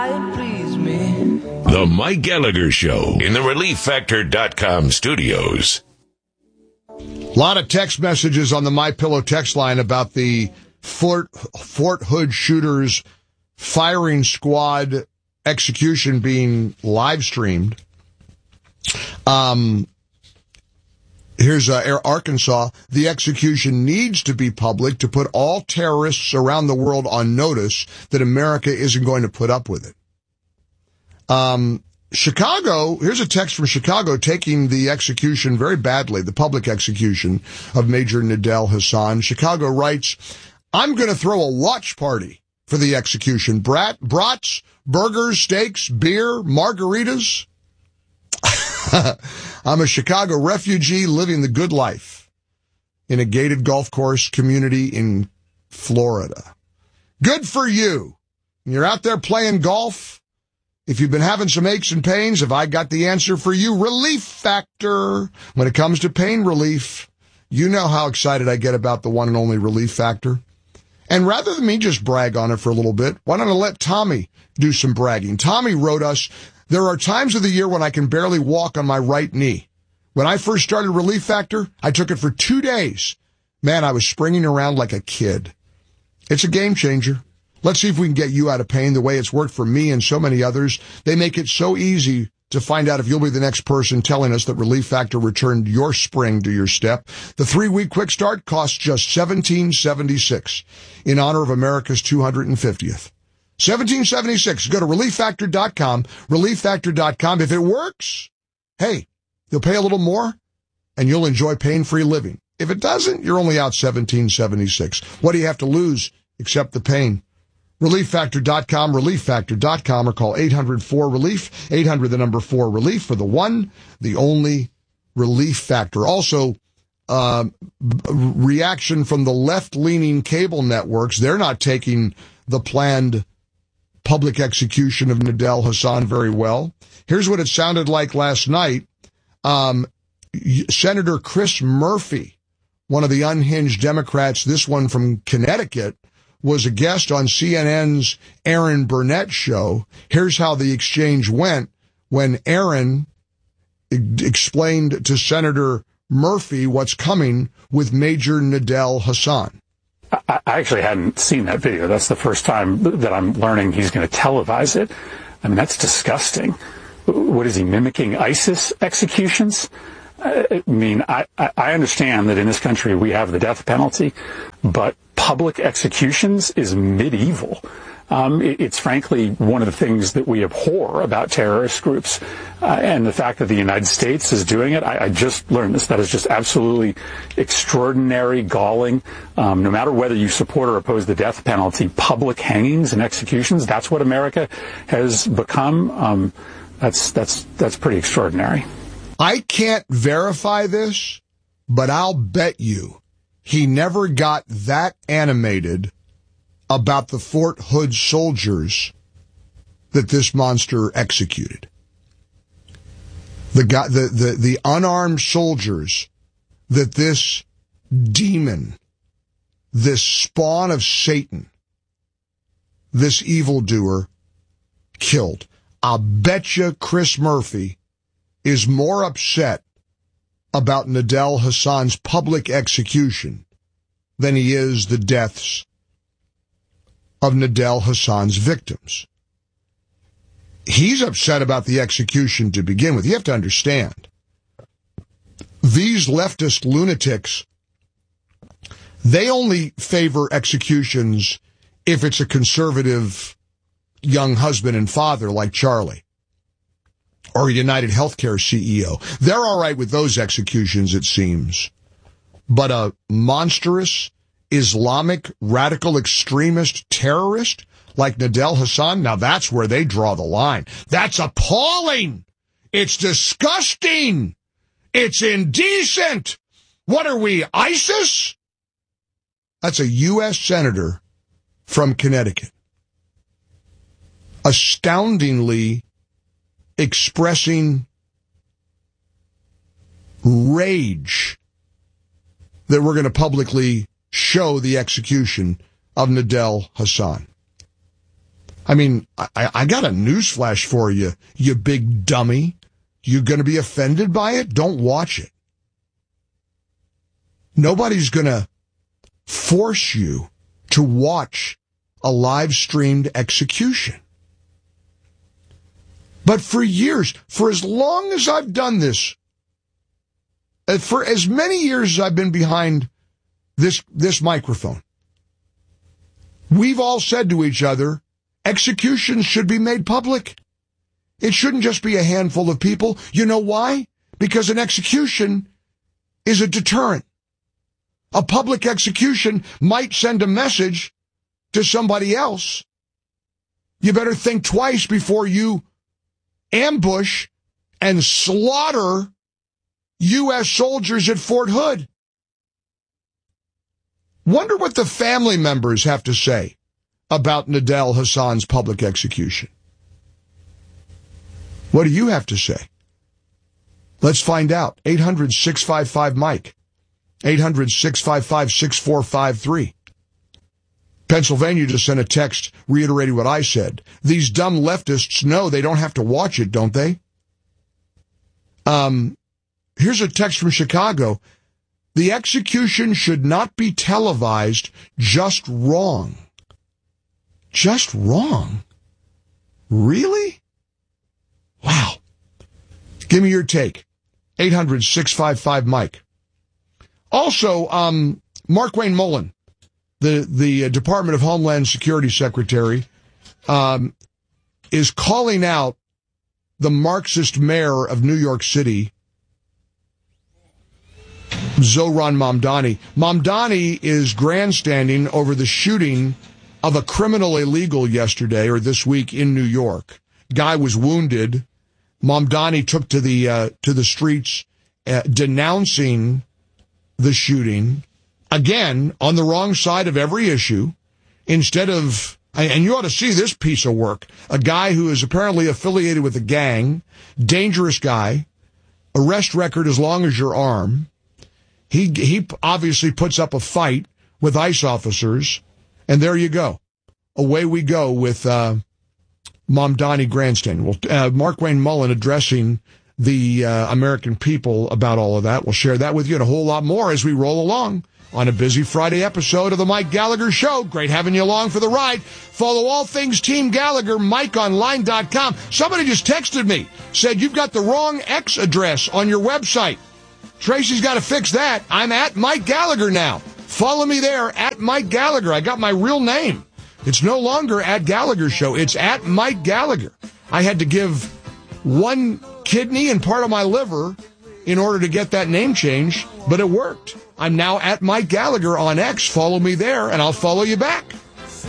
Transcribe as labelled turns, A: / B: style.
A: The Mike Gallagher Show in the ReliefFactor.com studios.
B: A lot of text messages on the MyPillow text line about the Fort Hood shooters firing squad execution being live streamed. Here's Arkansas. The execution needs to be public to put all terrorists around the world on notice that America isn't going to put up with it. Chicago, here's a text from Chicago taking the execution very badly, the public execution of Major Nadel Hassan. Chicago writes, I'm going to throw a watch party for the execution. Brats, burgers, steaks, beer, margaritas. I'm a Chicago refugee living the good life in a gated golf course community in Florida. Good for you. You're out there playing golf. If you've been having some aches and pains, have I got the answer for you? Relief Factor. When it comes to pain relief, you know how excited I get about the one and only Relief Factor. And rather than me just brag on it for a little bit, why don't I let Tommy do some bragging? Tommy wrote us, there are times of the year when I can barely walk on my right knee. When I first started Relief Factor, I took it for 2 days. Man, I was springing around like a kid. It's a game changer. Let's see if we can get you out of pain the way it's worked for me and so many others. They make it so easy to find out if you'll be the next person telling us that Relief Factor returned your spring to your step. The 3-week quick start costs just $17.76 in honor of America's 250th. $17.76. Go to ReliefFactor.com, ReliefFactor.com. If it works, hey, you'll pay a little more and you'll enjoy pain-free living. If it doesn't, you're only out $17.76. What do you have to lose except the pain? ReliefFactor.com, ReliefFactor.com, or call 800-4-RELIEF, 800-4-RELIEF for the one, the only Relief Factor. Also, reaction from the left-leaning cable networks. They're not taking the planned public execution of Nadel Hassan very well. Here's what it sounded like last night. Senator Chris Murphy, one of the unhinged Democrats, this one from Connecticut, was a guest on CNN's Aaron Burnett show. Here's how the exchange went when Aaron explained to Senator Murphy what's coming with Major Nadel Hassan.
C: I actually hadn't seen that video. That's the first time that I'm learning he's going to televise it. I mean, that's disgusting. What is he, mimicking ISIS executions? I mean, I understand that in this country we have the death penalty, but public executions is medieval. It's frankly one of the things that we abhor about terrorist groups. And the fact that the United States is doing it, I just learned this. That is just absolutely extraordinary, galling. No matter whether you support or oppose the death penalty, public hangings and executions, that's what America has become. That's pretty extraordinary.
B: I can't verify this, but I'll bet you he never got that animated about the Fort Hood soldiers that this monster executed. The unarmed soldiers that this demon, this spawn of Satan, this evildoer killed. I'll bet you Chris Murphy is more upset about Nadel Hassan's public execution than he is the deaths of Nadel Hassan's victims. He's upset about the execution to begin with. You have to understand, these leftist lunatics, they only favor executions if it's a conservative young husband and father like Charlie, or a United Healthcare CEO. They're all right with those executions, it seems. But a monstrous Islamic radical extremist terrorist like Nadel Hassan, now that's where they draw the line. That's appalling. It's disgusting. It's indecent. What are we, ISIS? That's a U.S. senator from Connecticut, astoundingly expressing rage that we're going to publicly show the execution of Nadel Hassan. I mean, I got a newsflash for you, you big dummy. You going to be offended by it? Don't watch it. Nobody's going to force you to watch a live-streamed execution. But for years, for as long as I've done this, for as many years as I've been behind this microphone, we've all said to each other, executions should be made public. It shouldn't just be a handful of people. You know why? Because an execution is a deterrent. A public execution might send a message to somebody else. You better think twice before you ambush and slaughter U.S. soldiers at Fort Hood. Wonder what the family members have to say about Nidal Hasan's public execution. What do you have to say? Let's find out. 800-655-MIKE. 800-655-6453. Pennsylvania just sent a text reiterating what I said. These dumb leftists know they don't have to watch it, don't they? Here's a text from Chicago. The execution should not be televised. Just wrong. Just wrong? Really? Wow. Give me your take. 800-655-MIKE. Also, Markwayne Mullin, the Department of Homeland Security Secretary, is calling out the Marxist mayor of New York City, Zohran Mamdani. Mamdani is grandstanding over the shooting of a criminal illegal yesterday or this week in New York. Guy was wounded. Mamdani took to the streets denouncing the shooting, again, on the wrong side of every issue, instead of, and you ought to see this piece of work, a guy who is apparently affiliated with a gang, dangerous guy, arrest record as long as your arm. He obviously puts up a fight with ICE officers, and there you go. Away we go with Mamdani grandstanding. Well, Markwayne Mullin addressing the American people about all of that. We'll share that with you and a whole lot more as we roll along on a busy Friday episode of the Mike Gallagher Show. Great having you along for the ride. Follow all things Team Gallagher, MikeOnline.com. Somebody just texted me, said you've got the wrong X address on your website. Tracy's got to fix that. I'm at Mike Gallagher now. Follow me there, at Mike Gallagher. I got my real name. It's no longer at Gallagher Show. It's at Mike Gallagher. I had to give one kidney and part of my liver in order to get that name change, but it worked. I'm now at Mike Gallagher on X. Follow me there, and I'll follow you back.